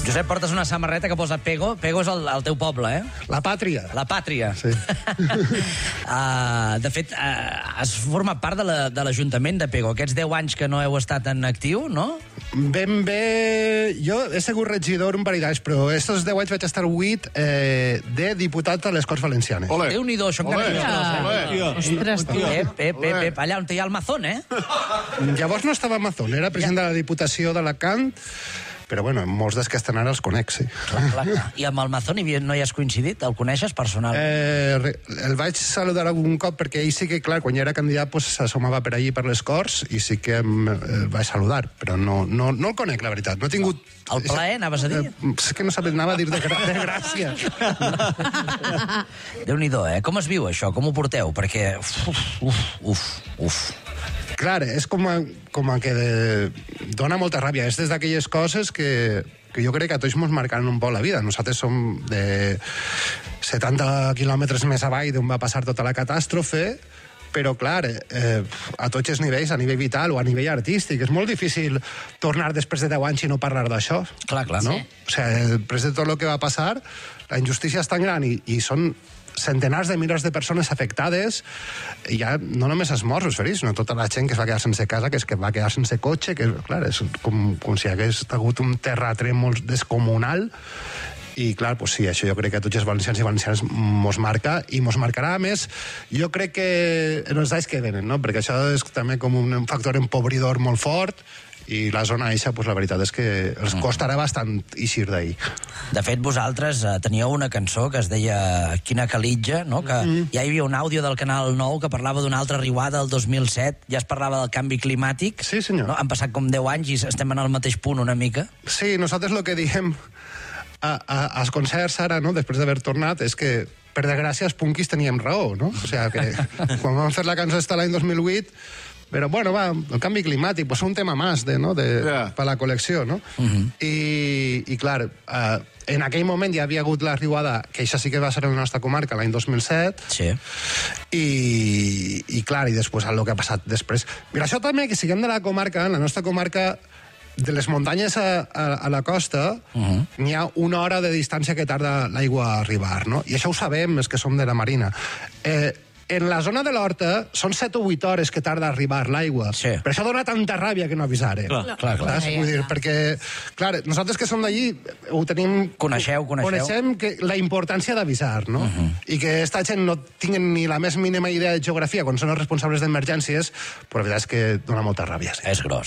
Josep, portes una samarreta que posa Pego. Pego és el teu poble, eh? La pàtria. La pàtria. Sí. De fet, has format part de l'Ajuntament de Pego. Aquests 10 anys que no heu estat en actiu, no? Ben bé... Jo he sigut regidor un parell d'anys, però estos 10 anys vaig estar 8 de diputat a les Corts Valencianes. Ole. Déu-n'hi-do, això encara Ole. Ostres, Ep, allà on hi ha el Mazón, eh? Llavors no estava a Mazón, era president de la Diputació d'Alacant, però bueno, molts dels que estan ara els conec, sí. Clar. I amb el Mazón no hi has coincidit? El coneixes personalment? El vaig saludar algun cop perquè ell sí que, clar, quan ja era candidat s'assomava per allí per les Corts i sí que el vaig saludar, però no el conec, la veritat. No he tingut... El plaer, anaves a dir? És que no anava a dir de gràcia. Déu-n'hi-do, eh? Com es viu això? Com ho porteu? Perquè... Uf. Clar, és com a que dona molta ràbia. És des d'aquelles coses que jo crec que a tots ens marcaran un poc la vida. Nosaltres som de 70 quilòmetres més avall d'on va passar tota la catàstrofe, però, clar, a tots els nivells, a nivell vital o a nivell artístic, és molt difícil tornar després de 10 anys i no parlar d'això. Clar, no? sí. O sigui, després de tot el que va passar, la injustícia és tan gran i són centenars de milers de persones afectades, i ja no només els morts, els ferits, sinó tota la gent que es va quedar sense casa, que va quedar sense cotxe, que, clar, és com si hagués hagut un terratrèmol descomunal. I, clar, pues sí, això jo crec que a tots els valencians i valencianes mos marca, i mos marcarà més, jo crec que en els anys que venen, no? Perquè això és també com un factor empobridor molt fort, i la zona eixa, pues, la veritat és que els costarà bastant eixir d'ahir. De fet, vosaltres teníeu una cançó que es deia Quina calitja, no? Que ja hi havia un àudio del Canal 9 que parlava d'una altra riuada el 2007, ja es parlava del canvi climàtic. Sí, senyor. No? Han passat com 10 anys i estem en el mateix punt una mica. Sí, nosaltres el que diem als concerts ara, no?, després d'haver tornat, és que, per desgràcia, els punkis teníem raó, no? O sigui, que quan vam fer la cançó esta l'any 2008, però, bueno, va, el canvi climàtic, pues un tema més per la col·lecció, no? I clar, en aquell moment ja havia hagut la riuada, que això sí que va ser en la nostra comarca, l'any 2007, sí. I clar, i després el que ha passat després. Mira, això també, que siguem de la comarca, en la nostra comarca, de les muntanyes a la costa, n'hi ha una hora de distància que tarda l'aigua a arribar, no? I això ho sabem, els que som de la Marina. En la zona de l'Horta són 7 o 8 hores que tarda a arribar l'aigua. Sí. Per això dona tanta ràbia que no avisar. Clar. Vull dir, perquè, clar, nosaltres que som d'allí ho tenim... Coneixem que la importància d'avisar, no? I que esta gent no tinguen ni la més mínima idea de geografia quan són els responsables d'emergències, però la veritat és que dona molta ràbia. Sí. És gros.